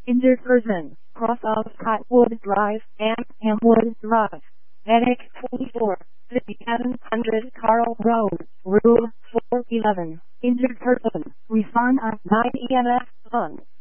Injured person, cross of Cottonwood Drive and Hamwood Drive. Medic 24, 5700 Carl Road, Room 411. Injured person, respond at 9 EMS on